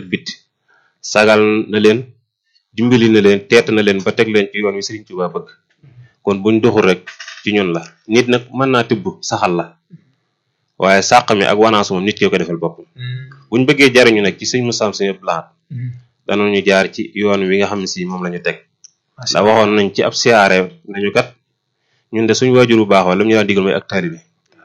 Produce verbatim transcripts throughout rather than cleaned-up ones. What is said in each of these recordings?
bitti sagal na leen dimbali na leen teet na leen ba teg leen ci yoon wi Serigne Touba bëgg kon buñ doxul rek ci ñun la nit nag mën naa tibb saxal la waaye sàq mi ak wanaasu moom nit ki ko defal boppam buñ bëggee jariñu nag ci sëñ Moussa Sëñ Abdou Lahad danañu jaar ci yoon wi nga xam ne si moom la ñu teg ndax waxoon nañ ci ab siyaare nañu kat ñun de suñ waajur bu baax wa lu mu ñu daan digal mooy ak taalibe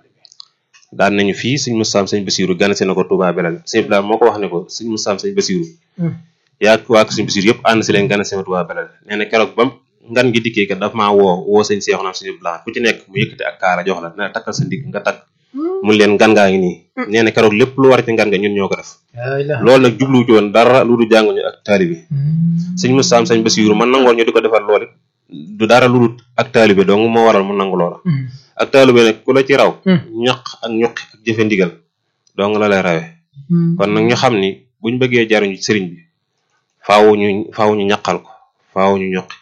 daan nañu fii sëñ Moussa Sëñ Bassirou ganase na ko Touba Belal sëñ Abdou Lahad moo ko wax ne ko sëñ Moussa Sëñ Bassirou yaa waa ko sëñ Bassirou yëpp ànd si leen ganase ma Touba Belal nee na keroog bam ngan gi dikkee kat daf maa woo woo sëñ Seexu naam sëñ Abdou Lahad ku ci nekk mu yëkkati ak kaara jox la ne la takkal sa ndigg nga takk mun leen ngan ngaa ngi nii nee na keroog lépp lu war ci ngan nga ñun ñoo ko def loolu nag jublu ci woon dara lu du jànguñu ak taalibe sëñ Moussa Sëñ Bassirou man nangoon ñu di ko defal loolu du dara lu dul ak taalibe dong moo waral mu nangu loola ak taalibe nag ku la ci raw ñaq ak ñuqi ak jëfe ndigal dong la lay rawe kon nag ñu xam ni buñ bëggee jariñu sëriñ bi faaw ñu faaw ñu ñaqal ko faaw ñu ñuqi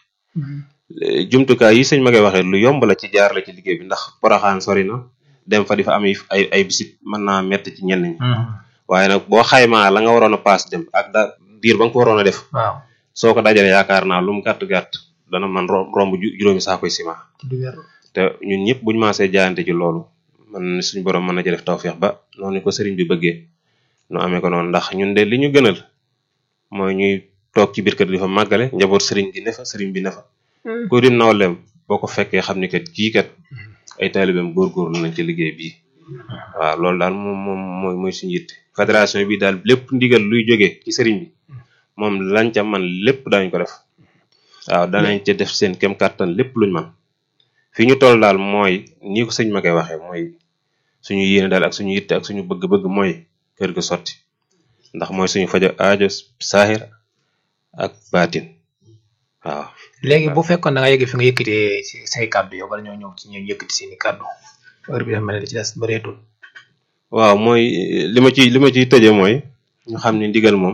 jumtukaay yi sëñ ma koy waxee lu yomb la ci jaar la ci liggéey bi ndax Poroxaan sori na dem fa di fa am ay ay bisit mën naa metti ci ñenn ñi waaye nag boo xaymaa la nga waroon a paas dem ak da diir ba nga ko waroon a def soo ko dajale yaakaar naa lu mu gàtt gàtt dana man romb juróomi saakoy ciment te ñun ñëpp buñu maasee jaayante ci loolu man suñu borom mën na ci def tawfeex ba noonu ko sëriñ bi bëggee nu amee ko noonu ndax ñun de li ñu gënal mooy ñuy toog ci biir kër di fa màggale njaboot sëriñ bi ne fa sëriñ bi ne fa ku di nawleem boo ko fekkee xam ni kat kii kat ay taalibeem góorgóorlu nañ ci liggéey bii waaw loolu daal moom moom mooy mooy suñu yitte fédération bi daal lépp ndigal luy jógee ci sëriñ bi moom lañ ca man lépp daañu ko def waaw danañ ca def seen kem kàttan lépp luñ man fi ñu toll daal mooy nii ko sëñ ma koy waxee mooy suñu yéene daal ak suñu yitte ak suñu bëgg-bëgg mooy kër ga sotti ndax mooy suñu fajo aajo saahir ak baatin waaw léegi bu fekkoon da nga yegg fi nga yëkkatee ci say kàddu yow bala ñoo ñëw ci ñoom yëkkati seeni kàddu heure bi dafa mel ne ci des bëreetul waaw mooy li ma ci li ma ciy tëje mooy ñu xam ne ndigal moom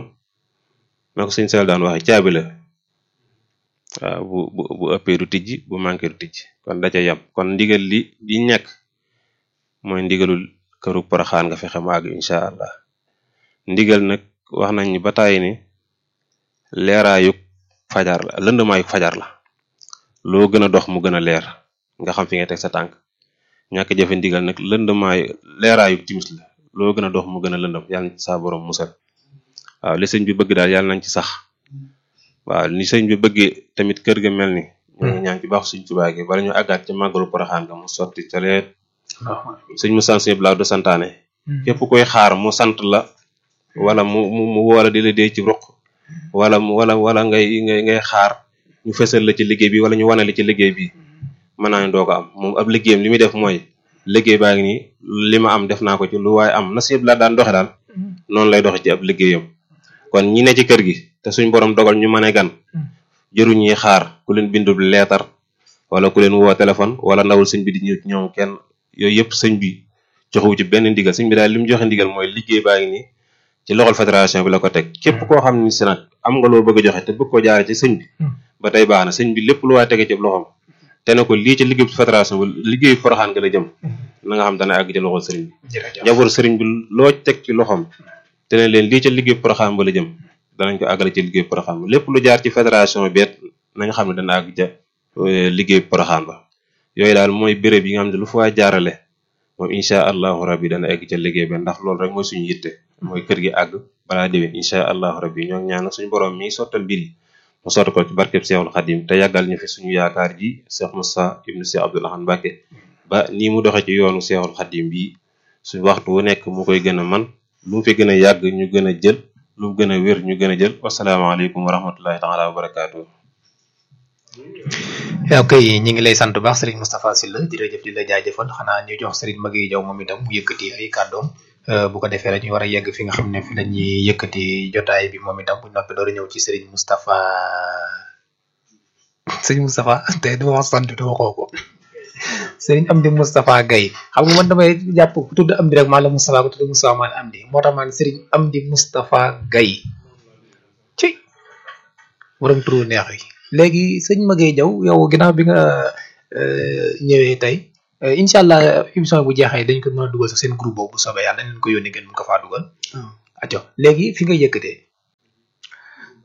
ma ko sëñ Sall daan waxe caabi la waaw bu bu bu ëppee du tijji bu manqué du tijji kon da ca yam kon ndigal li di ñekk mooy ndigalul këru Poroxaan nga fexe mu àgg incha allah ndigal nag wax nañ ni ba tàyyi ni leeraayug fajar la lëndamaayug fajar la loo gën a dox mu gën a leer nga xam fi ngay teg sa tànk ñàkk jëfe ndigal nag lëndamaay leeraayug timis la loo gën a dox mu gën a lëndam yàlla na ci saa borom musal waaw li sëñ bi bëgg daal yàlla nañ ci sax waaw ni sëñ bi bëggee tamit kër ga mel ni ñu ngi ñaan ci baax suñ Tuubaa gi bala ñu àggaat ci màggalu Poroxaan nga mu sotti ca leet sëñ mu sant Sëñ Abdou Lahad du santaane képp koy xaar mu sant la wala mu mu mu wala di la dee ci ruq wala wala wala ngay ngay ngay xaar ñu fësal la ci liggéey bi wala ñu wane la ci liggéey bi mën naa ne doo ko am moom ab liggéeyam li muy def mooy liggéey baa ngi nii li ma am def naa ko ci lu waaye am na Sëñ Abdou Lahad daan doxe daal noonu lay doxe ci ab liggéeyam kon ñi ne ci kër gi te suñ borom dogal ñu mën a gan jëruñ ñuy xaar ku leen bindul leetar wala ku leen woo téléphone wala ndawul sëñ bi di ñëw ñoom kenn yooyu yëpp sëñ bi joxewu ci benn ndigal sëñ bi daal li mu joxe ndigal mooy liggéey baa ngi nii ci loxol fédération bi la ko teg képp koo xam ni si nag am nga loo bëgg a joxe te bëgg ko jaare ci sëñ bi ba tey baax na sëñ bi lépp lu waay tege ci loxom te ne ko lii ci liggéey fédération bi liggéey Poroxaan nga la jëm na nga xam dana àgg ci loxol sëriñ bi njaboot sëriñ bi loo teg ci loxom te ne leen lii ca liggéey Poroxaan ba la jëm danañ ko àggale ci liggéey Poroxaan ba lépp lu jaar ci fédération beet na nga xam ne dana àgg ca liggéey Poroxaan ba yooyu daal mooy béréb yi nga xam ne lu fa waay jaarale moom incha allahu rabbi dana egg ca liggéey ba ndax loolu rek mooy suñu yitte mooy kër gi àgg balaa déwén incha allahu rabbi ñoo ngi ñaan suñu borom mi sottal mbir yi mu sotti ko ci barkeb Seexul Xadim te yàggal ñu fi suñu yaakaar ji Cheikh Moussa ibnu Cheikh Abdou Lahad Mbacké ba nii mu doxee ci yoonu Seexul Xadim bi suñu waxtu wu nekk mu koy gën a man lu mu fi gën a yàgg ñu gën a jël lu mu gën a wér ñu gën a jël wasalaamaaleykum wa rahmatullahi taala wa barakaatu. ok ñi ngi lay sant bu baax Serigne Moustapha Sylla jërëjëf di la jaajëfal xanaa ñu jox Serigne Maguette Diaw moom itam mu yëkkati ay kàddoom bu ko defee rek ñu war a yegg fi nga xam ne fi la ñuy yëkkati jotaay bi moom itam bu noppi door a ñëw ci Serigne Moustapha Serigne Moustapha tey dama wax sant dama xoo ko Serigne Amdi Moustapha Gaye xam nga man damay jàpp ku tudd Amdi rek maa la Moustapha ku tudd Moustapha maa la Amdi moo tax man Serigne Amdi Moustapha Gaye ci waram turu neex yi léegi sëñ Maguette Diaw yow ginnaaw bi nga ñëwee tey incha allah émission bu jeexee dañ ko mën a dugal sax seen groupe boobu bu soobee yàlla dañ leen ko yónnee ngeen mën ko faa dugal. aco léegi fi nga yëkkatee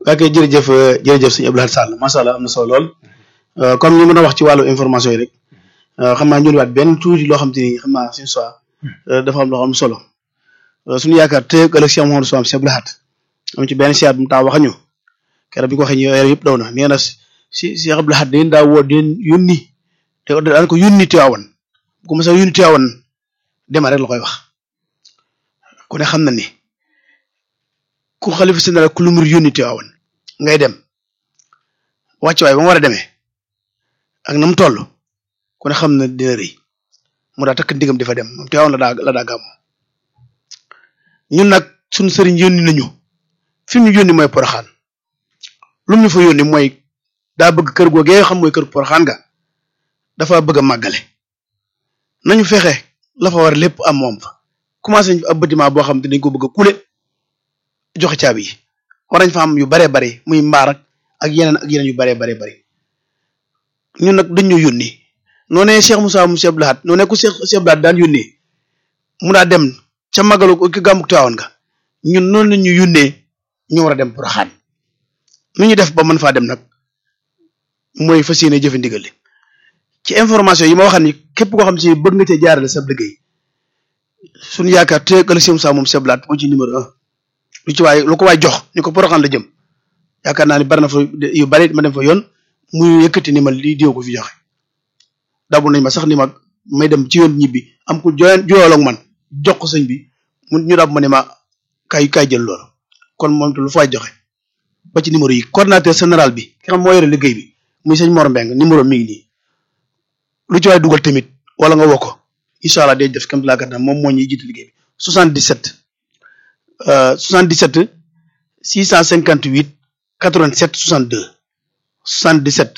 ok jërëjëf jërëjëf sëñ Abdou Lahad Sall macha allah am na solo lool comme ñu mën a wax ci wàllu information yi rek xam naa ñu waat benn tuuti loo xam te ni xam naa suñu soit dafa am loo am solo suñu yaakaar te ëllëg Cheikh Mouhamadou Sow Cheikh Abdou Lahad am ci benn siyaat bu mu taa wax ñu keroog bi ko waxee ñu yëpp daw na nee na si Cheikh Abdou Lahad dañ daa woo den yónni te daan ko yónni Tiwaawan bu ko mos a yónni Tiwaawan dema rek la koy wax ku ne xam na ni ku xalifa général ku lu mur yónni Tiwaawan ngay dem wàcc waay ba mu war a demee ak na mu toll ku ne xam na dina rëy mu daa takk ndigam di fa dem moom Tiwaawan la daa la daa gàmmu ñun nag suñu sëriñ yónni nañu fi mu ñu yónni mooy Poroxaan lu mu ñu fa yónni mooy daa bëgg kër googee xam mooy kër Poroxaan ga dafa bëgg a màggale nañu fexe la fa war lépp am moom fa commencé nañ ab bâtiment boo xam te dañ ko bëgg a kule joxe caabi yi war nañ fa am yu baree bari muy mbaar ak yeneen ak yeneen yu baree baree bari ñun nag dañ ñu yónni noo ne Cheikh Moussa mu Cheikh Abdou Lahad noo ne ku Cheikh Cheikh Abdou Lahad daan yónnee mu daa dem ca magalu ki gàmmuk Tiwaawan nga ñun noonu la ñu yónnee ñu war a dem Poroxaan nu ñu def ba mën faa dem nag mooy fas yéene jëfe ndigal li ci information yi ma waxal ni képp koo xam si bëgg nga cee jaarale sa liggéey suñu yaakaar te ëllëg Cheikh Moussa moom Cheikh Abdou Lahad moo ci numéro un lu ci waay lu ko waay jox ni ko Poroxaan la jëm yaakaar naa ni bari na fa yu bari ma dem fa yoon muy yëkkati ni ma lii diw ko fi joxe dabu nañ ma sax ni ma may dem ci yoon ñibbi am ku joyen joyool ak man jox ko sëñ bi mu ñu dab ma ne ma kay kay jël loolu kon moom lu fay joxe ba ci numéro yi coordinateur général bi ki xam moo yore liggéey bi muy sëñ Mor Mbeng numéro mi ngi nii lu ci waay dugal tamit wala nga woo ko incha allah day def kam laa gàttal moom moo ñuy jiitu liggéey bi soixante-dix-sept soixante-dix-sept six cent cinquante-huit quatre-vingt-sept soixante-deux soixante-dix-sept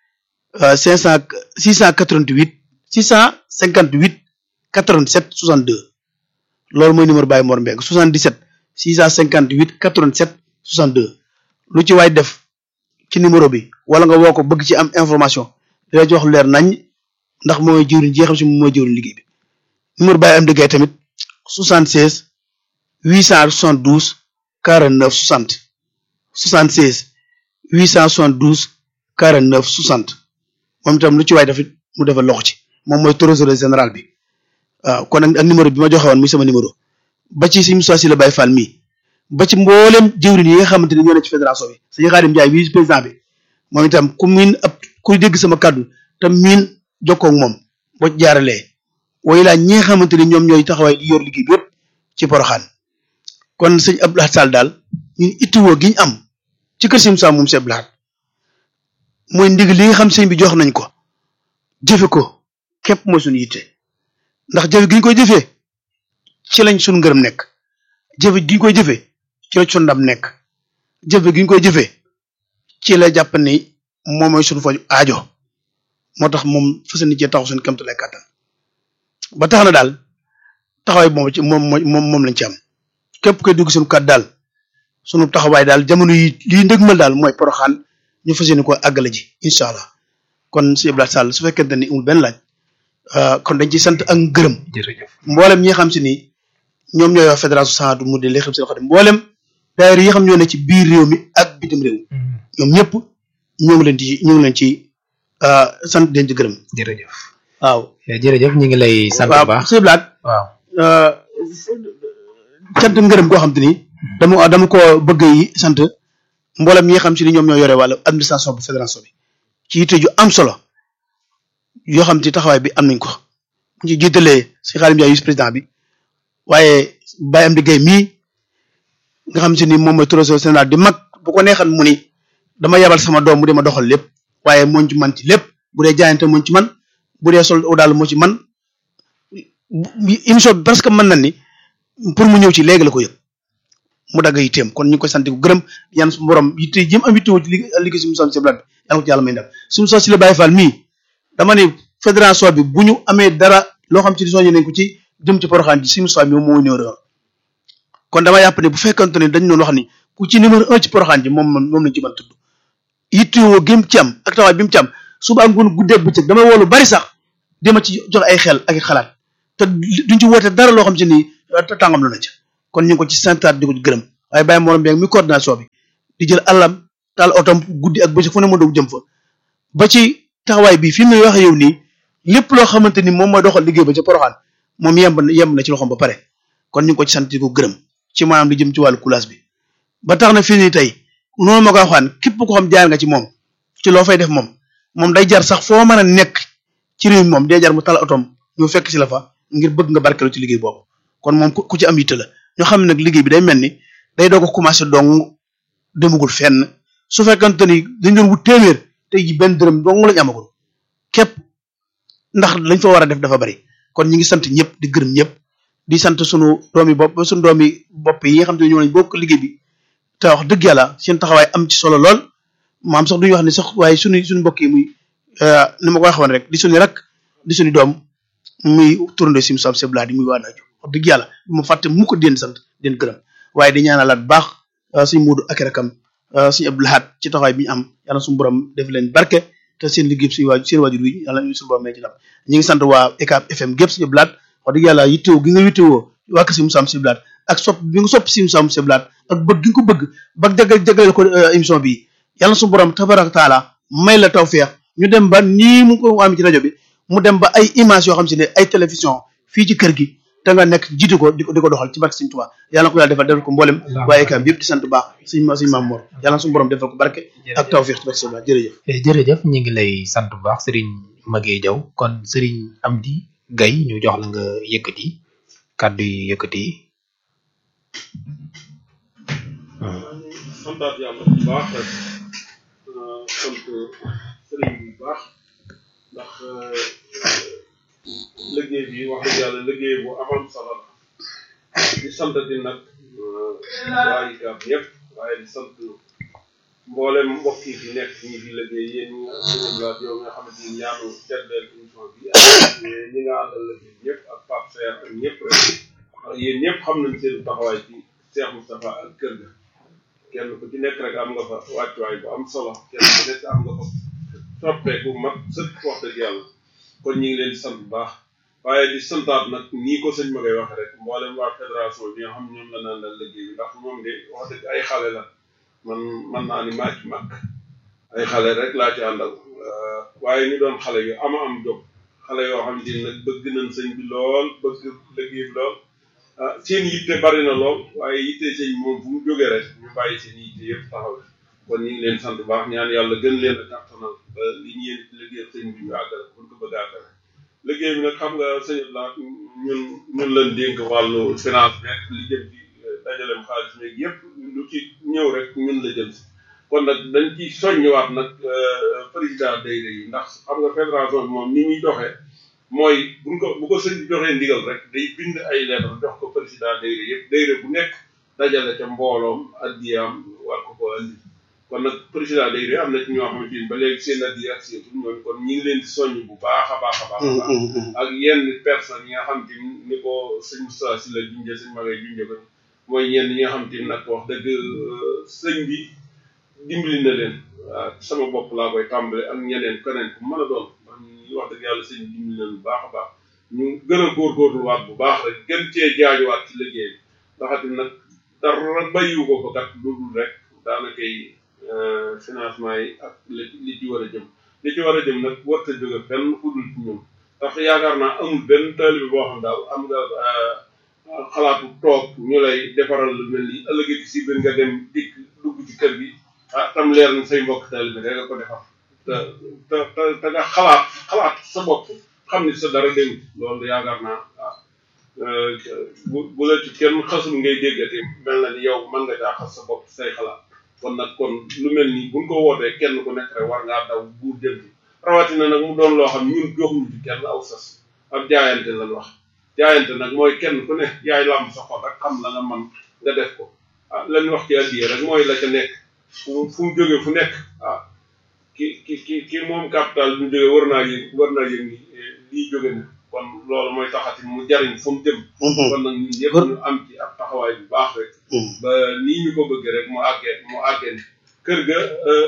cinq cent six cent quatre-vingt-huit six cent cinquante-huit quatre-vingt-sept soixante-deux loolu mooy numéro Baye Mor Mbeng soixante-dix-sept six cent cinquante-huit quatre-vingt-sept soixante-deux lu ci waay def ci numéro bi wala nga woo ko bëgg ci am information dina jox leer nañ ndax mooy jëwriñ ji xam si moom mooy jëwriñ liggéey bi numéro Baye am dëggee tamit soixante-seize huit cent soixante-douze quarante-neuf soixante soixante-seize huit cent soixante-douze quarante-neuf soixante moom itam lu ci waay def mu defal loxo ci moom mooy trésorier général bi waaw kon ak numéro bi ma joxe woon muy sama numéro ba ci si Moussa Sylla Baye Fall mii ba ci mboolem jëwriñ yi nga xamante ni ñoo ne ci fédération bi sëñ Xaadim Njaay vice président bi moom itam ku miin ab kuy dégg sama kàddu te miin jokkoo ak moom boo jaaralee way laa ñi nga xamante ni ñoom ñooy taxawaay di yor liggéey bi yëpp ci Poroxaan kon sëñ Abdou Lahad Sall daal ñun ittiwoo gi ñu am ci kër si Moussa moom Cheikh Abdou Lahad mooy ndig li nga xam sëñ bi jox nañ ko jëfe ko képp mooy suñu yitte ndax jëfe gi ñu koy jëfee ci lañ suñu ngërëm nekk jëfe gi ñu koy jëfee ci la suñu ndam nekk jëfe gi ñu koy jëfee ci la jàpp ni moom mooy suñu faju aajo moo tax moom fas yéene cee taxaw suñu kéemtalaay kàttan ba tax na daal taxawaay moom ci moom moom moom lañ ci am képp koy dugg suñu kàddu daal suñu taxawaay daal jamono yi lii ndëgmal daal mooy Poroxaan ñu fas yéene ko àggale ji incha allah kon sëñ Abdou Lahad Sall su fekkente ni amul benn laaj kon dañ ci sant ak gërëm. jërëjëf mboolem ñi nga xam si ni ñoom ñooy wax fédération Sahadatou mu di li xam si ne mboolem daayira yi xam ñoo ne ci biir réew mi ak bitim réew. ñoom ñëpp ñoo ngi leen ci ñoo ngi leen ci sant di leen ci gërëm. jërëjëf waaw. jërëjëf ñu ngi lay sant bu baax waaw sëñ Abdou Lahad waaw sant ngërëm goo xam te ni dama dama ko bëgg yi sant mboolem ñi nga xam si ni ñoom ñoo yore wàllu administration bu fédération bi ci yitte ju am solo yoo xam ci taxawaay bi am nañ ko mu ci jiitalee si Xaadim Njaay vice président bi waaye Baye Amdi Gueye mii nga xam si ni moom mooy trésorier général di mag bu ko neexan mu ni dama yebal sama doom mu di ma doxal lépp waaye mooñ ci man ci lépp bu dee jaayante mooñ ci man bu dee sol daal moo ci man émission bi parce que mën na ni pour mu ñëw ci léegi la ko yëg mu dagg yitteem kon ñu ngi koy sant ko gërëm yan su borom yitte jëm am yitte ci liggéey si Moussa Sylla bi yàlla ko ci yàlla may ndam su Moussa Sylla Baye Fall mii dama ne fédération bi bu ñu amee dara loo xam ci di soññee nañ ko ci jëm ci Poroxaan ji si Moussa bi moom moo numéro un kon dama yàpp ne bu fekkante ne dañ doon wax ni ku ci numéro un ci Poroxaan ji moom moom lañ ci mën tudd yitte woo gém ci am ak tawaay bi mu ci am suba ak ngoon guddee bëccëg damay woolu bari sax dima ci jox ay xel ak i xalaat te duñ ci woote dara loo xam ci ni tàngam lu na ca kon ñu ngi ko ci santaat di ko gërëm waaye Baye Mor Mbeng mi coordination bi di jël àllam taal otom guddi ak bëccëg fu ne mu doog jëm fa ba ci taxawaay bi fi mu ne waxee yow nii lépp loo xamante ni moom mooy doxal liggéey ba ca Poroxaan moom yemb na yemb na ci loxoom ba pare kon ñu ngi ko ci sant di ko gërëm ci maanaam li jëm ci wàllu coulage bi ba tax na fii nii tey noonu ma koy waxaan képp ko xam jaar nga ci moom ci loo fay def moom moom day jar sax foo mën a nekk ci réew mi moom day jar mu tal otom ñu fekk ci la fa ngir bëgg nga barkeelu ci liggéey boobu kon moom ku ci am yitte la ñu xam ne nag liggéey bi day mel ni day doog a commencé dong demagul fenn su fekkante ni dañ doon wut téeméer tey ji benn dërëm dong lañ amagul képp ndax lañ fa war a def dafa bari kon ñi ngi sant ñëpp di gërëm ñëpp di sant sunu doomi bopp sunu doomi bopp yi nga xam te ne ñoo lañ bokk liggéey bi te wax dëgg yàlla seen taxawaay am ci solo lool maam sax duñu wax ni sax waaye suñu suñu mbokk yi muy ni ma ko waxoon rek di suñu rak di suñu doom muy tourné sim sam sebla di muy waa naaju wax dëgg yàlla du ma fàtte mu ko den sant den gërëm waaye di ñaanalaat baax suñu muudu ak rakam suñu Abdou Lahad ci taxawaay bi ñu am yàlla suñu borom def leen barke te seen liggéey suñu waaju seen waajur wi yàlla ñu suñu borom may ci ndam ñi ngi sant waa E K F M gépp suñu Abdou Lahad wax dëgg yàlla yittewoo gi nga yittewoo waa kër sim sam sebla ak sopp bi nga sopp sim sam sebla ak bëgg gi nga ko bëgg ba jagal jagleel ko émission bi yàlla suñu borom tabaraka taala may la tawfeex ñu dem ba nii mu ko am ci rajo bi mu dem ba ay image yoo xam si ne ay télévision fii ci kër gi te nga nekk jiitu ko di ko di ko doxal ci barke Sëñ Tuubaa yàlla na ko yàlla defal defal ko mboolem waaye kam yëpp di sant baax suñ ma suñ maam Mor yàlla na suñu borom defal ko barke ak tawfeex ci barke Sëñ Tuubaa jërëjëf jërëjëf ñu ngi lay sant bu baax Serigne Maguette Diaw kon Serigne Amdi Gaye ñu jox la nga yëkkati kàddu yi yëkkati santaat yàlla bu baax rek sant sëriñ bu baax ndax liggéey bi wax dëgg yàlla liggéey bu amal solo la di sant di nag waa I K A B yëpp waaye di sant mboolem mbokk yi fi nekk ñi fi liggéey yéen ñi nga sëriñ yow nga xamante ni yaanu teddeel émission bi ak ñi nga àndal liggéey bi ñëpp ak Pape Seer ak ñëpp rek yéen ñëpp xam nañ seen taxawaay ci Cheikh Moustapha ak kër ga kenn ku ci nekk rek am nga fa wàccuwaay bu am solo kenn ku nekk am nga fa soppeeku mat sëkk wax dëgg yàlla kon ñu ngi leen di sant bu baax waaye di santaat nag nii ko sëñ ma koy waxe rek mboolem waa fédération bi nga xam ñoom la naan la liggéey bi ndax moom de wax dëgg ay xale la man man naa ni maa ci mag ay xale rek laa ci àndal waaye ñu doon xale yu ama am jóg xale yoo xam ne nag bëgg nañ sëñ bi lool bëgg liggéey bi lool ah seen yitte bari na lool waaye yitte sëñ moom fu mu jógee rek ñu bàyyi seen yitte yëpp taxaw kon ñu ngi leen sant bu baax ñaan yàlla gën leen a kàttanal ba li ñu yéen liggéey sëñ bi ñu àggale pour ko bëgg a àggale liggéey bi nag xam nga sëñ la ñun ñun lañ dénk wàllu finance rek li jëm ci dajalem xaalis meeg yëpp lu ci ñëw rek ñun la jëm si kon nag dañ ci soññiwaat nag président dayre yi ndax xam nga fédération bi moom ni muy doxee mooy buñ ko bu ko sëñ bi joxee ndigal rek day bind ay lettre jox ko président dayre yëpp dayre bu nekk dajale ca mbooloom addiyaam war ko ko andi kon nag président dayre am na ci ñoo xamante ni ba léegi seen addiya ak seen ñoom kon ñu ngi leen di soññ bu baax a baax a baax a baax ak yenn personnes yi nga xam te ni ko sëñ Moussa si la junjee sëñ Maguette junjee ko mooy ñenn ñi nga xam te ni nag wax dëgg sëñ bi dimbali na leen waaw sama bopp laa koy tàmbale ak ñeneen keneen ku mën a doon wax dëgg yàlla sëñ bi dimbali na bu baax a baax ñu gën a góorgóorluwaat bu baax rek gën cee jaajuwaat ci liggéey bi ndaxte nag dara bàyyiwu ko ko kat lu dul rek daanakay financement yi ak li li ci war a jëm li ci war a jëm nag warta jóge fenn fu dul ci ñun ndax yaakaar naa amul benn taalibe boo xam daal am nga xalaatu toog ñu lay defaral lu mel ni ëllëg si biir nga dem dikk dugg ci kër gi ah tam leer na say mbokk taalibe rek nga ko defar te te te te nga xalaat xalaat sa bopp xam ni sa dara dem loolu yaakaar naa ah bu bu la ci kenn xasul ngay déggati mel na ni yow mën nga caa xas sa bopp say xalaat kon nag kon lu mel ni buñ ko wootee kenn ku nekk rek war ngaa daw buur jëm ci rawatina nag mu doon loo xam ñun joxuñu ci kenn aw sas ak jaayante lañ wax jaayante nag mooy kenn ku ne yaay làmb sa xol rek xam la nga man nga def ko ah lañ wax ci addiya rek mooy la ca nekk fu fu mu jógee fu nekk ah ki ki ki ki moom capital bi mu jógee war naa yëg war naa yëg ni lii jóge na kon loolu mooy taxati mu jariñ fu mu jëm kon nag ñun ñëpp ñu am ci ab taxawaay bu baax rek ba nii ñu ko bëgg rek mu àggee mu àggee kër ga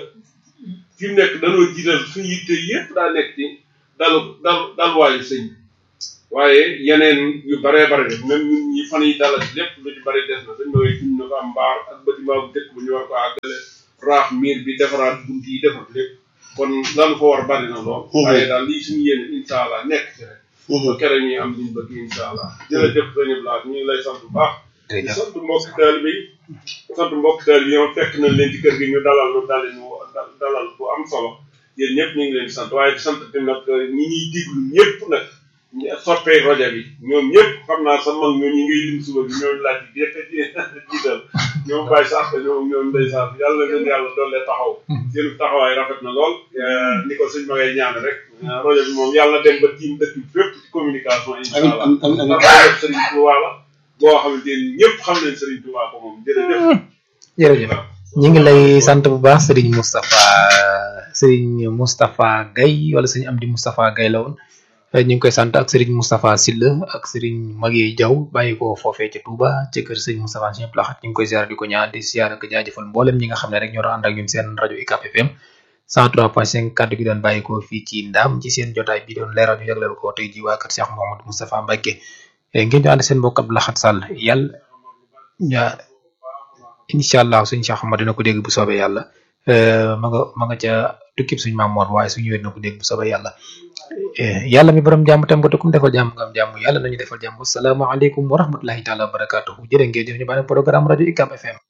fi mu nekk danoo jiital suñu yitte yëpp daa nekk ci dalu dal dalwaayu sëñ waaye yeneen yu baree bare def même ñun ñi fan yi dalal lépp lu ci bari des na sëñ ma ngay fiñ na ko am mbaar ak bâtiment bu dëkk bu ñu war ko àggale raax miir bi defaraat bunt yi defar lépp kon lan fa war bari na lool waaye daal lii suñu yéene incha allah nekk ci rek ba kere ñuy am liñ bëgg incha allah jërëjëf sëñ Blaat ñu ngi lay sant bu baax di sant mbokk taalibe yi sant mbokk taalibe yi ñoom fekk nañ leen ci kër gi ñu dalal ñu dalinu dalal bu am solo yéen ñëpp ñu ngi leen di sant waaye di sant tamit nag ñi ñuy diglu ñëpp nag soppee rajo bi ñoom ñëpp xam naa sa mag ñoo ñi ngay lim suba bi ñoom laaj bi yëpp jiital ñoom bàyyi sax ñoom ñoom ndey sax yàlla leen yàlla doole taxaw seen taxawaay rafet na lool ni ko sëñ ma ngay ñaan rek rajo bi moom yàlla dem ba tiim dëkk bi fépp ci communication incha allah ndax Serigne Touba la boo xamante ni ñëpp xam nañ Serigne Touba ko moom jërëjëf jërëjëf ñu ngi lay sant bu baax Serigne Moustapha Serigne Moustapha Gaye wala Serigne Amdi Moustapha Gaye la woon ñu ngi koy sant ak Serigne Moustapha Sylla ak Serigne Maguette Diaw bàyyi ko foofee ca Touba ci kër Serigne Moustapha Sy Plaxat ñu ngi koy ziar di ko ñaan di ziar ak jaajëfal mboolem ñi nga xam ne rek ñoo doon ànd ak ñun seen rajo U C A B F M cent trois point cinq kàddu gi doon bàyyi ko fii ci Ndam ci seen jotaay bi doon leeral ñu jagleel ko tey ji waa kër Cheikh Mouhamadou Moustapha Mbacké ngeen ñu ànd seen mbokk Abdou Lahad Sall yàlla ñaa incha allah suñu Cheikh Ahmad dina ko dégg bu soobee yàlla ma nga ma nga ca tukkib suñu Maam Mor waaye suñu wér na ko dégg bu soobee yàlla yàlla mi borom jàmm tam ko te kum defal jàmm nga am jàmm yàlla nañu defal jàmm asalaamaaleykum wa rahmatullahi taala wa barakatuhu jërë ngeen jëf ñu bàyyi programme rajo U C A B F M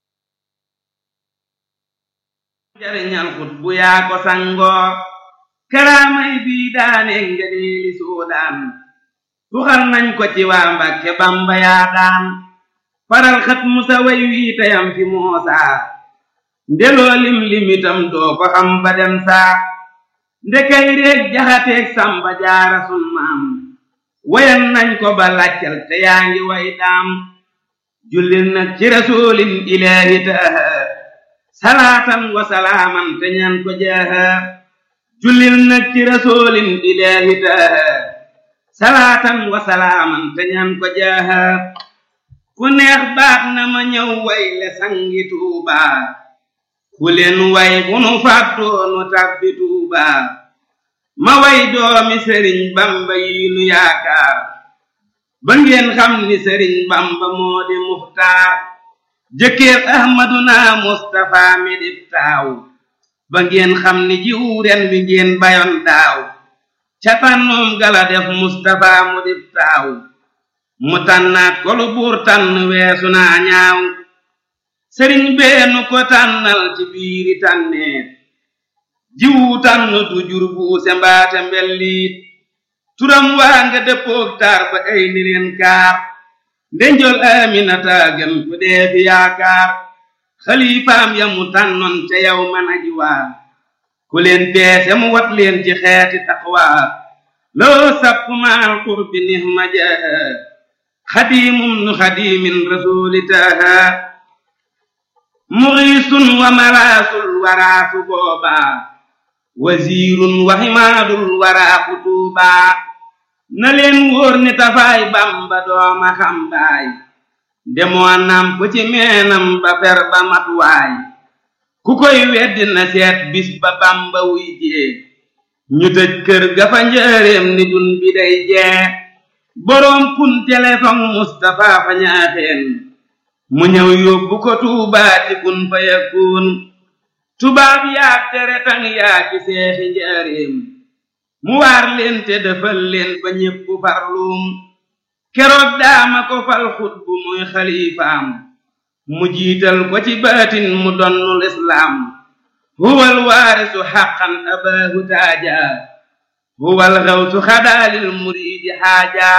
jariñal xut bu yaa ko sangoo karaamay bii daane ngëneeli soodaan tuxal nañ ko ci waa Mbàkke Bamba yaa daan faral xat musa way wii tayam fi moosaa ndeloo lim limitam doo ko xam ba dem saa ndekay réeg jaxateeg samba jaara sun maam wayan nañ ko ba laccal te yaa ngi way daam jullil nag ci rasulin ilaahi taaha salaatan wa salaaman te ñaan ko jaaha jullil nag ci rasulin ilaahi taaha salaatan wa salaaman te ñaan ko jaaha ku neex baat na ma ñëw way le sangi Tuuba ku leen way bu nu fàttoonu tàbbi Tuuba ma way doomi Sëriñ Bamba yi nu yaakaar ba ngeen xam ni Sëriñ Bamba moo di muxtaar jëkkër Ahmaduna Mustafa mi di taaw ba ngeen xam ni jiw ren wi ngeen bayoon daaw ca tànnoom gala def Mustafa mu di taaw mu tànnaat ko lu buur tànn weesu naa ñaaw sëriñ beenu ko tànnal ci biiri tànneet jiwu tànn du jur buuse mbaate mbelliit turam waa nga dëppoog taar ba ay ni leen kaar ndenjol Aminata gën ku dee fi yaakaar xalifaam ya mu tànnoon ca yow man aji waa ku leen peese mu wat leen ci xeeti taqwa loo sapp maal qurbi nihma jaaha xadiimum nu xadiimin rasuuli taaha muxiisun wa malaasul waraasu boobaa wasiirun wa himaadul waraaku tuubaa na leen wóor ni tafaay Bamba dooma xambaay demoo namp ci meenam ba fer ba matuwaay ku koy weddi na seet bis ba Bamba wuy jee ñu tëj kër ga fa njëreem ni dun bi day jee boroom kun téléphone Mustafa fa ñaaxeen mu ñëw yóbbu ko Tuubaa ci kun fa yakun tubaab yaa tere tang yaa ci seexi njaareem mu waar leen te defal leen ba ñépp farluum keroog daama ko fal xutbu muy xalifaam mu jiital ko ci baatin mu donnul islaam huwal waarisu xaqan abaahu taaja huwal xawsu xadaalil muriidi xaaja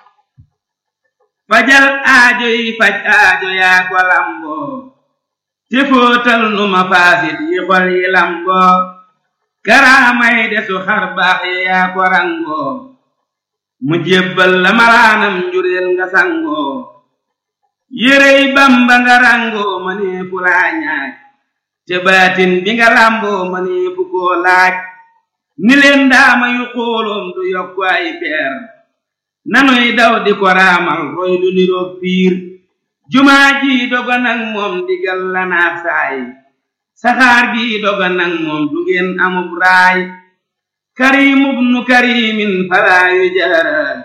fajal aajo yi faj aajo yaa ko lamboo te footal nu ma faasit yi xol yi lamboo karaamay desu xar baax yi yaa ko rangoo mu jébbal la malaanam njureel nga sangoo yérey Bamba nga rangoo ma neefu laa ñaaj te baatin bi nga lamboo ma neefu koo laaj ni leen daama yu xooloom du yokku ay peer nanuy daw di ko raamal roy du niroog piir jumaa ji doga nag moom digal la naax saay saxaar gi doga nag moom du ngeen amub raay karimubnu karimin falaa yu jaara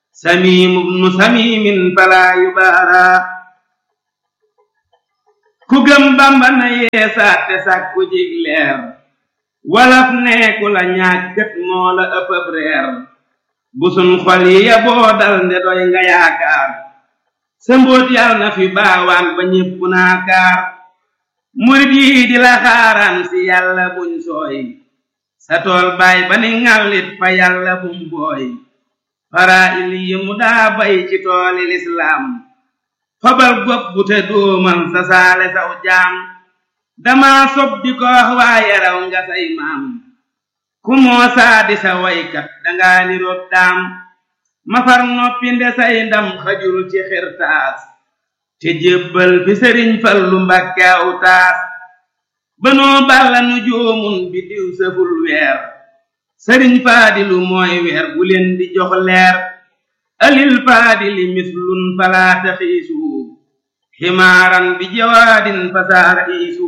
samimubnu samimin falaa yu baara ku gëm Bamba na yeesaat te sàkku jig leer walaf neeku la ñàkkat moo la ëppëb reer bu sun xol yi ya boo dal nde doy nga yaakaar sa mbóot yàlla na fi baawaan ba ñépp naakaar murit yi di la xaaraan si yàlla buñ sooy sa tool baay ba ni ŋàllit fa yàlla bum booy fara il yi mu daa bay ci tooli lislaam fabal gopp bu te dóomal sa saale saw jaam dama sob di ko wax waaye raw nga say maam ku moo saa di sa waykat danga ni roog daam ma far noppi nde say ndam xajul ci xirtaas te jébbal fi sëriñ Fallu Mbàkke aw taas banoo balla nu joomun bi diw sëful weer sëriñ Faadilu mooy weer bu leen di jox leer alil Faadili mislun falaata xiisu ximaaran bi jawaadin fasaara iisu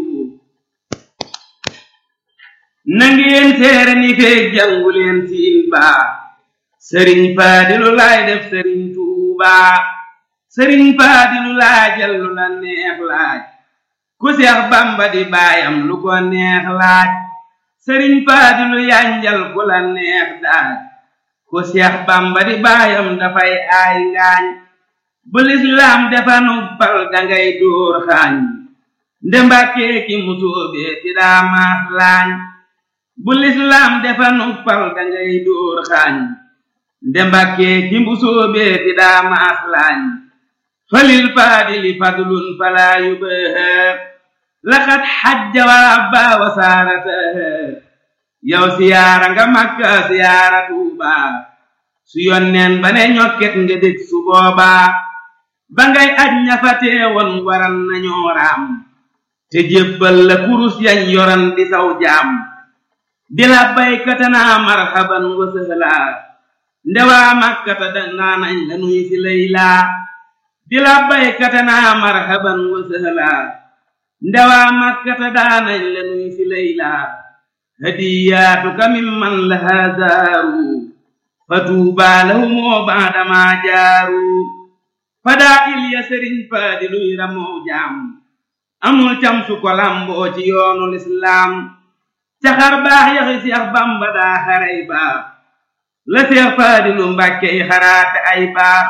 nangeen seere ni feeg jàngu leen siin baa sëriñ Faadilu laay def sëriñ Tuubaa sëriñ Faadilu laajal lu la neex laaj ku Seex Bamba di baayam lu ko neex laaj sëriñ Faadilu yanjal ku la neex daaj ku Seex Bamba di baayam dafay aay ngaañ bu lislaam defanu pal dangay dóor xaañ nde Mbàkke ki musóobee ti daa maas laañ bu lislaam defanu pal dangay dóor xaañ nde Mbàkke ki musóobee ti daa maas laañ falil Faadili fadlun falaa yubaa laqad xajja wa abba wa saarataha yow siyaara nga Makka siyaara Tuubaa su yonneen ba ne ñokket nga dég su boobaa ba ngay aj ña fa teewoon waran nañoo raam te jébbal la kurus yañ yoran di saw jaam di la baykatana marhaban wa sahla ndewaa Makkata danaa nañ la nuy si laylaa di la baykatana marhaban wa sahla ndewaa Makkata daanañ la nuy si laylaa hadiyaatuka mimman laha zaaru fa tuubaa lahumoo baadamaa jaaru fadaa il ya sëriñ Faadiluy ramoo jaam amul cam su ko lamboo ci yoonu lislaam caxar baax yaxi Seex Bamba daa xaray baax la Seex Faadilu Mbàkke yi xaraate ay baax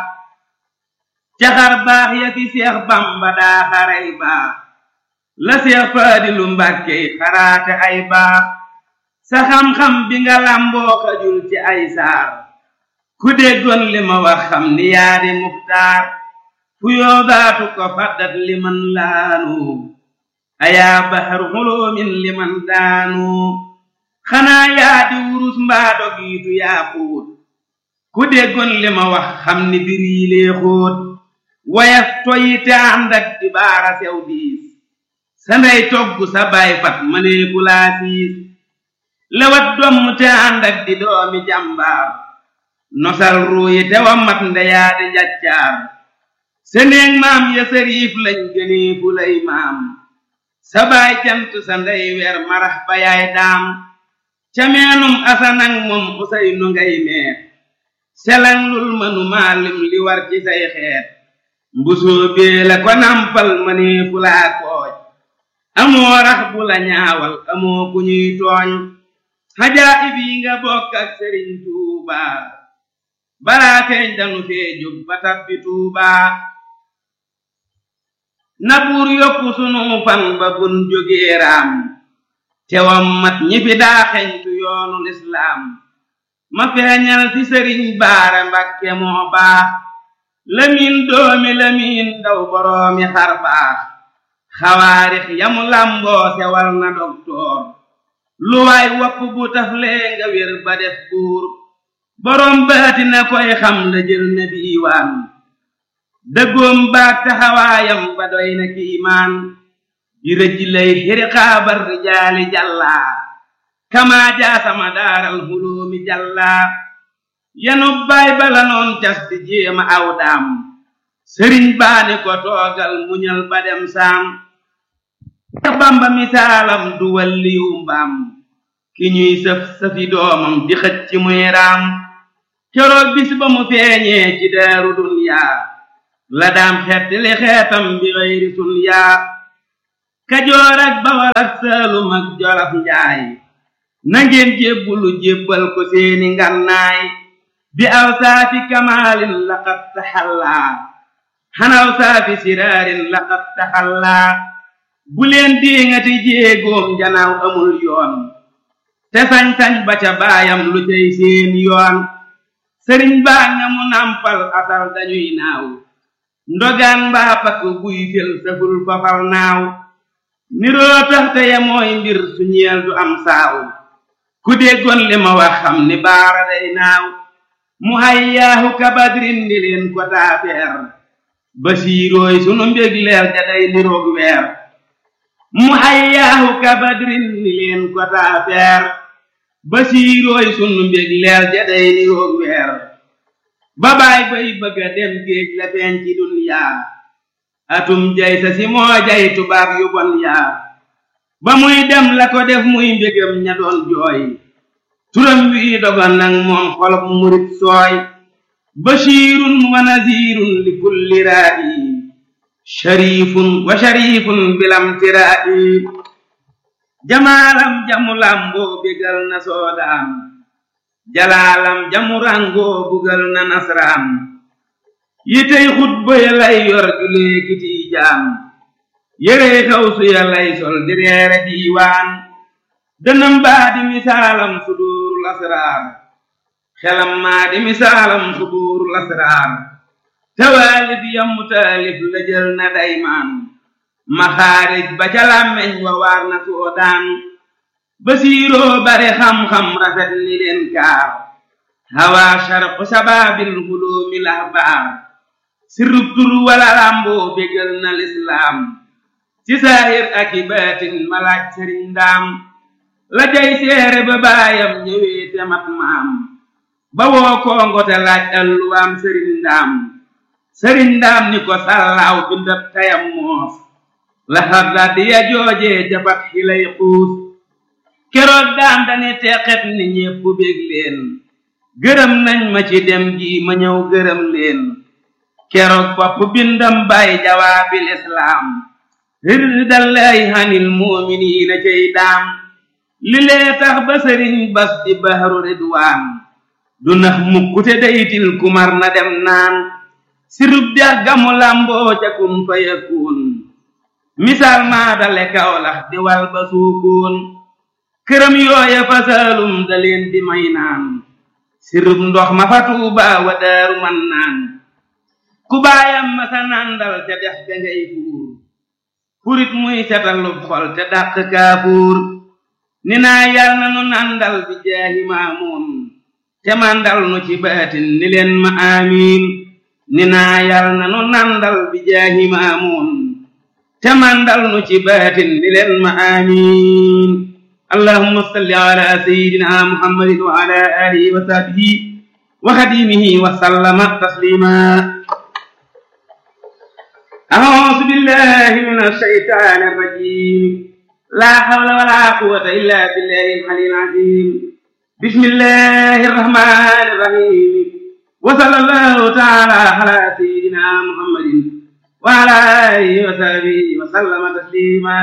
caxar baax yaxi Seex Bamba daa xaray baax la Seex Faadilu Mbàkke yi xaraate ay baax sa xam-xam bi nga lamboo xajul ci ay saar ku déggoon li ma wax xam ni yaa di muxtaar fu yoodaatu ko faddat liman laanu ayaa bahar xuloomin liman daanu xanaa yaa di wurus mbaa dogiitu yaa xóot ku déggoon li ma wax xam ni bir yi lee xóot wayaf toyi te ànd ak di baara sew diis sa ndey togg sa baay fat mënee bu laa siis lewat domm te ànd ak di doomi jàmbaar nosal ruuyi te wa mat ndeyaa di njaccaar seneeg maam ya sariif lañ gënee fu lay maam sa baay cant sa ndey weer marax ba yaay daam ca meenum asanang moom Useynu ngay meer selang lul mënu maalim li war ci say xeet mbusoo bee la ko nampal mënee fu laa kooj amoo rax bu la ñaawal amoo ku ñuy tooñ xajaayib yi nga bokk ak Sëriñ Tuubaa balaa feeñ danu fee jóg ba tabbi Tuubaa na buur yokku sunu fan ba bun jógee raam te wam mat ñi fi daa xeñtu yoonu lislaam ma feeñal fi Sëriñ Baara Mbàkke moo baax lamiin doomi lamiin daw boroomi xar baax xawaarix yamu lamboo sewal na doktoor lu waay wopp bu taflee nga wér ba def buur boroom baati na koy xam la jël na diiwaan dëggoom baag taxawaayam ba doy na kiimaan di rëj lay xiri xaabar rijaali jàllaa kamaa jaasama daaral huloomi jàllaa yanu baay bala noon cas di jéema aw daam sëriñ baani ko toogal muñal ba dem saam Bamba misaalam du walliyu mbaam ki ñuy sëf sëfi doomam di xëcc ci muy raam keroog bis ba mu feeñee ci daaru dunyaa la daam xeet li xeetam bi xëyri sunyaa Kajoor ak Bawol ak Saalum ak Jolof Njaay nangeen jébbulu jébbal ko seeni ngannaay bi aw saafi kamaalin laqad taxallaa xanaw saafi siraarin laqad taxallaa bu leen diŋati jéegoom janaaw amul yoon te sañ-sañ ba ca baayam lu cay seen yoon sëriñ baa nga mu nampal asal dañuy naaw ndogaan mbaa pakk buy fel saful fafal naaw niroo tax te ya mooy mbir su ñeel du am saaw ku déggoon li ma wax xam ni baara day naaw mu hayyaahu kabadrin di leen ko taafeer basiirooy sunu mbég leer ja day niroog weer mu hayyaahu kabadrin di leen ko taafeer basiirooy sunu mbég leer ja day niroog weer ba baay bay bëgga dem géej la feeñ ci dunyaa atum jay sa si moo jay tubaab yu bon yaa ba muy dem la ko def muy mbégam ña doon jooy turam wi dogon nag moom xolob murit sooy bashirun wa nazirun li kulli raa'i sharifun wa sharifun bilam tiraa'i jamaalam jamu lamboo bégal na soodaan jalaalam jamu rangoo bugal na nasraan yitey xutba ya lay yor julee kiti jaam yére xaw su ya lay sol di reere diiwaan dënam baa di misaalam suduurul asraar xelam maa di misaalam suduurul asraar tawaalif yamu taalif la jël na daymaan maxaarij ba ca làmmeñ wa waar na soodaan basiiroo bare xam-xam rafet ni leen kaar hawaa sharqu sabaabil huloomi lahbaar sirrub tur wala lamboo bégal na lislaam ci saahir ak i baatin malaaj sëriñ ndaam la jay seere ba baayam ñëwee te mat maam ba woo kongo te laaj alluwaam sëriñ ndaam sëriñ ndaam ni ko sallaaw bindab tayam moos la xarda di ya joojee jabat xilay xuus keroog daam dani teqet ni ñépp bég leen gërëm nañ ma ci dem gi ma ñëw gërëm leen keroog bopp bindam bay jawaabil islaam rirdallaahi hanil mu'miniina cey daam li lee tax ba sëriñ bas di bahru ridwaan du nax mukkute daytil kumar na dem naan sirub dex gamu lamboo ca kun fa yakun misaal maa dale kawlax di wal ba suukoon këram yooya fa saalum da leen di may naan sirub ndox ma fa tuubaa wa daaru man naan ku baayam ma sa nandal ca dex ga ngay fuur furit muy setalub xol te dàq kaafuur ni naa yal na nu nandal bi jaahi maamuun te mandal nu ci baatin ni leen ma amiin ni naa yal na nu nandal bi jaahi maamuun te mandal nu ci baatin ni leen ma amiin allahumma salli ala sayyidina muhammadin wa ala alihi wa sahbihi wa xadimihi wa sallama taslima a'uuzu billahi minash shaytaanir rajiim laa hawla wa laa quwwata illaa billahil aliyyil aziim bismillahir rahmaanir rahiim wa sallallahu ta'ala ala sayyidina muhammadin wa ala alihi wa sahbihi wa sallama taslima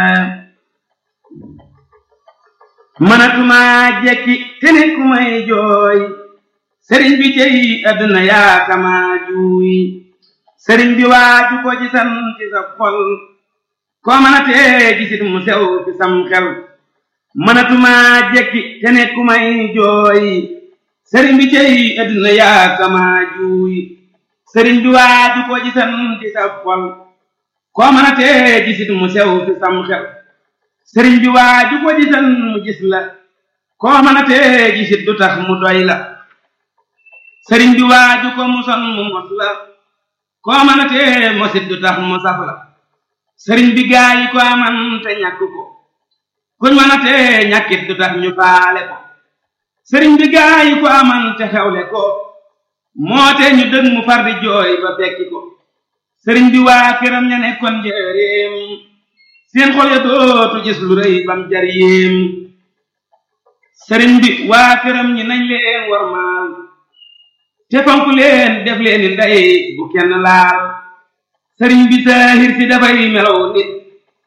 manatuma jekki te nit ku may jooy sëriñ bi cey àdduna yaa kama juuy sëriñ bi waaju ko gisan ci sa xol koo mënatee gisit mu sew fi sam xel mënatuma jekki te nit ku may jooy sëriñ bi cey àdduna yaa kama juuy sëriñ bi waaju ko gisan ci sa xol koo mënatee gisit mu sew fi sam xel sëriñ bi waaju ko gisan mu gis la koo mënatee gisit du tax mu doy la sëriñ bi waaju ko muson mu mos la koo mënatee mosit du tax mu saf la sëriñ bi gaayi ko aman te ñàkk ko kuñ mënatee ñàkkit du tax ñu faale ko sëriñ bi gaayi ko aman te xewle ko moo te ñu dëg mu far di jooy ba fekki ko sëriñ bi waa këram ña nekkoon njëreem seen xol ya dootu gis lu rëy bam jar yéem sëriñ bi waa këram ñi nañ leen warmaal te fonk leen def leen ni ndey bu kenn laal sëriñ bi saahir si dafay melow nit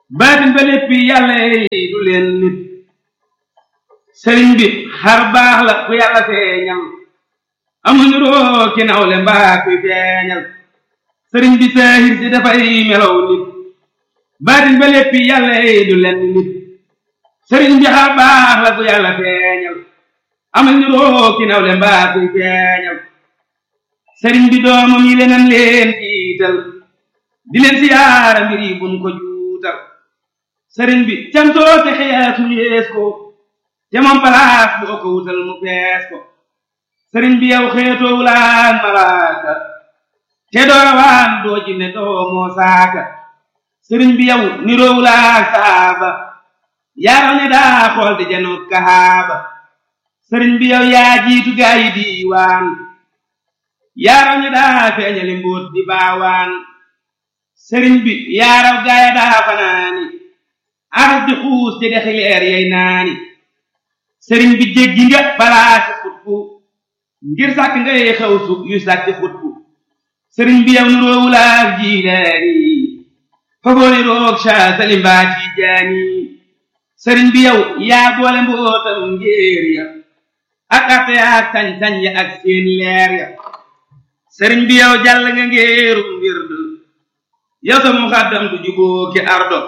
baatin ba lépp yàlla du leen nit sëriñ bi xar baax la ku yàlla feeñal amuñu roo ki nawle mbaa kuy feeñal sëriñ bi saahir si dafay melow nit baatin ba lépp yàlla du leen nit sëriñ bi xar baax la ku yàlla feeñal amuñu roo ki nawle mbaa kuy feeñal sëriñ bi doomam yi leneen leen jiital di leen siyaara mbir yi buñ ko juutal sëriñ bi cantoo te xeesu yees ko te moom palaas boo ko wutal mu fees ko sëriñ bi yow xeetoo wulaan malaaka te doo rawaan doo jinne doo moo saaka sëriñ bi yow niroo wulaan saaba yaaraw ne daa xool di janoot kahaaba sëriñ bi yow yaa jiitu gaa yi diiwaan yaaraw ne daa feeñali mbóot di baawaan sëriñ bi yaaraw gaaya daa fanaani aras di xuus te dexi leer yey naani sëriñ bi jéggi nga balaasi xutbu ngir sàkk ngay xew su yu sàkki xutbu sëriñ bi yow nuroowulaak jiilaani fagooni roog saa salimbaa ci jaani sëriñ bi yow yaa boole mbootam ngéer ya ak arte ak sañ-sañ ya ak seen leer ya sëriñ bi yow jàll nga ngéerum wird yow sa muxaddam du juboo ki ardo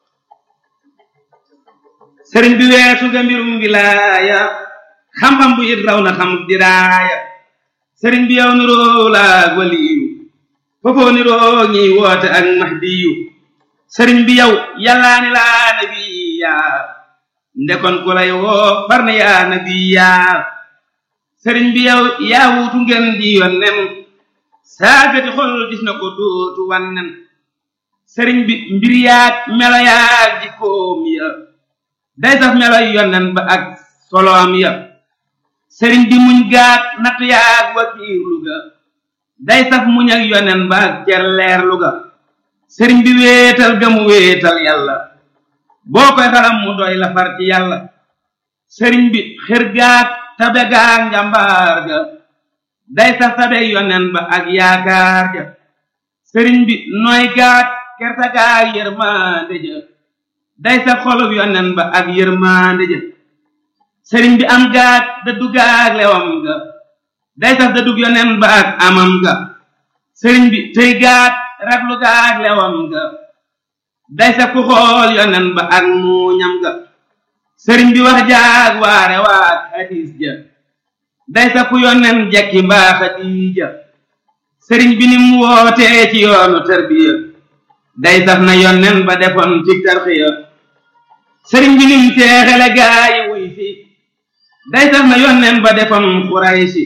sëriñ bi weesu nga mbirum wilaaya xam-xam bu it raw na xam diraaya sëriñ bi yow niroo laag waliyu foofoo niroo ñiy woote ak mahdiyu sëriñ bi yow yàllaa ni laa nabiya ndekon ku lay woo far na yaa nabiya sëriñ bi yow yaa wuutu ngeen di yonnen saagati xol gis na ko dootu wannen sëriñ bi mbir yaag melo yaag jikkoom ya day saf meloy yonnen ba ak soloom ya sëriñ bi muñ gaat natt yaag wakiirlu ga day saf muñ ak yonnen ba ak cerleerlu ga sëriñ bi wéetal ga mu wéetal yàlla boo koy xalam mu doy la far ci yàlla sëriñ bi xër gaat tabe gaag njambaar ga day saf tabe yonnen ba ak yaakaar ja sëriñ bi nooy gaat kerta gaag yërmande ja day saf xolub yonnen ba ak yërmande ja sëriñ bi am gaat dëddu gaag lewam ga day saf dëddug yonnen ba ak amam ga sëriñ bi tey gaat raglu gaag lewam ga day saf ku xool yonnen ba ak muuñam ga sëriñ bi wax jaag waare waag hadis ja day saf ku yonnen jekki mbaa xadiija sëriñ bi nim wootee ci yoonu tarbiya day saf na yonnen ba defoon ci tarxiya sëriñ bi nim teexele gaayi wuy fi day saf na yonnen ba defoon xuraysi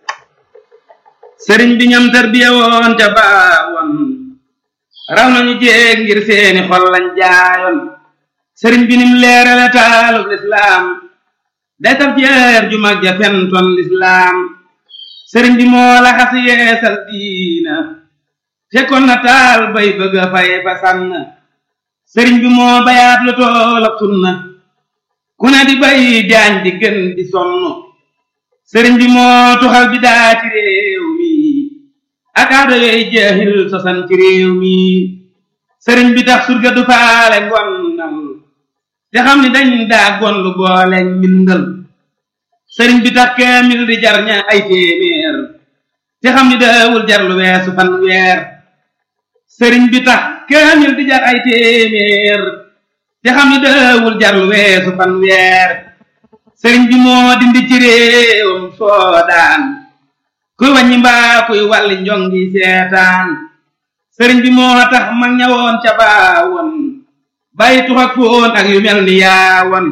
sëriñ bi ñam tarbiya woon ca baawoon raw nañu jéeg ngir seeni xol lañ jaayoon sëriñ bi nim leerale taalub lislaam day saf jeer ju mag ja fentoon lislaam sëriñ bi moo la xas yeesal diina fekkoon na taal bay bëgga fay fa sànn sëriñ bi moo bayaat lu toolab sunna ku ne di bay jaañ di gën di sonn sëriñ bi moo tuxal bi daa ci réew mi ak aada yooyu jeexil sosan ci réew mi sëriñ bi tax surga du faale ngonnal te xam ni dañ daa gonlu boole mbindal sëriñ bi tax kaamil di jar ña ay téeméer te xam ni daawul jar lu weesu fan weer sëriñ bi tax kaamil di jar ay téeméer te xam ni daawul jar lu weesu fan weer sëriñ bi moo dindi ci réewam soodaan kuy wàññi mbaa kuy wàlli njongi seetaan sëriñ bi moo tax mag ñawoon ca baawoon bàyyi tux ak foon ak yu mel ni yaawoon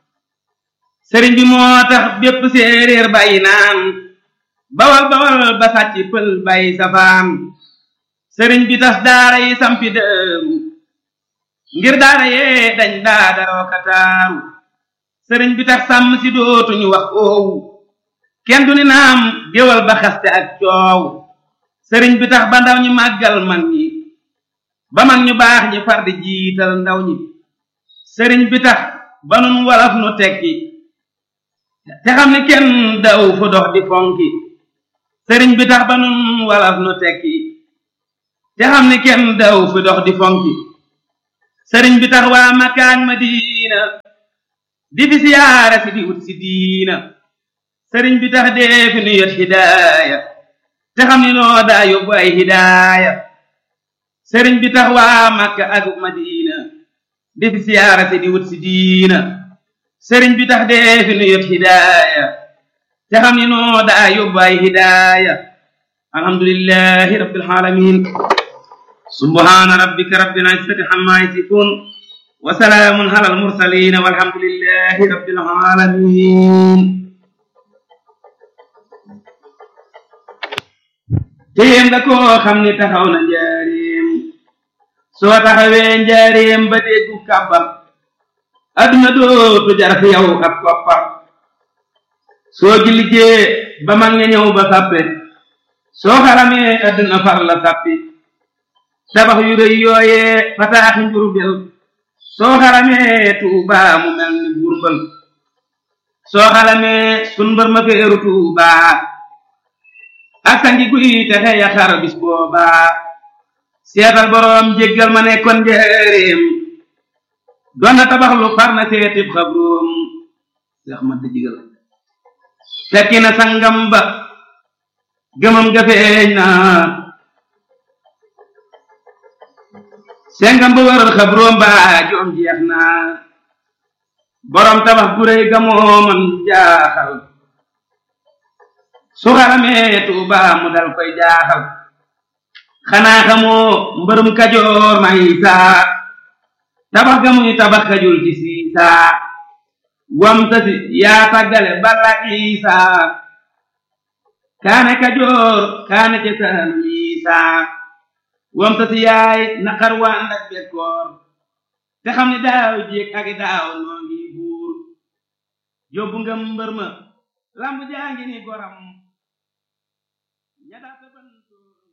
sëriñ bi moo tax bépp séeréer bàyyi naan bawal bawal ba sàcc pël bàyyi safaan sëriñ bi tas daara yi sampi dëru ngir daara yee dañ daa daroo kataaru sëriñ bi tax sàmm si dootuñu wax oowu kenn du ni naam géwal ba xaste ak coow sëriñ bi tax ba ndaw ñi màggal mag ñi ba mag ñu baax ñi far di jiital ndaw ñi sëriñ bi tax ba nun walaf nu tekki te xam ni kenn daw fu dox di fonki sëriñ bi tax ba nun walaf nu tekki te xam ni kenn daw fu dox di fonki sëriñ bi tax waa Makka ak Madina di fi siyaara si di wut si diina sëriñ bi tax dee fi nu yot hidaaya te xam ni noo daa yóbbu ay hidaaya sëriñ bi tax waa Makka ak Madina di fi siyaara si di wut si diina sëriñ bi tax dee fi nu yot hidaaya te xam ni noo daa yóbbu ay hidaaya alhamdulillahi rabbil alamin subhana rabbika rabbil izzati amma yasifun wa salaamun alal mursalin walhamdulillahi rabbil alamin téem nga koo xam ni taxaw na njaareem soo taxawee njaareem ba déggu kàbbal adduna dootu jar fi yow ab koppar soo jullijee ba mag ña ñëw ba sàppe soo xaramee adduna far la sàppi tabax yu rëy yooyee fataaxi Njurbel soo xaramee Tuuba mu mel ni Burbal soo xaramee sun mbër ma feeru Tuuba ak sangi guy texe ya xar bis booba seetal boroom jéggal ma nekkoon njëreem doon na tabax lu far na seetib xabroom seex ma dëjigal fekki na sangam ba gëmam ga feeñ na sengam ba waral xabroom ba joom jeex na boroom tabax gu réy ga moo man jaaxal su xaramee Tuuba mu dal koy jaaxal xanaa xamoo mbërum Kajoor ma Isaa tabax ga muy tabax kajul ci Siisaa wam tasi yaa tàggale balla Isaa kaane Kajoor kaane ca Saalum Isaa wam tasi yaay naqar waan ak bekkoor te xam ni daaw jéeg ak daaw noo ngi buur yóbbu nga mbër ma lamb jaa ngi ni goram ña daa